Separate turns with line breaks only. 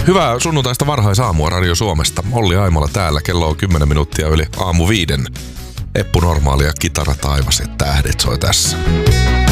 Hyvää sunnuntaista varhaisaamua Radio Suomesta. Olli Aimola täällä. Kello on 10 minuuttia yli aamu 5. Eppu Normaali ja Kitara taivas ja tähdet soi tässä.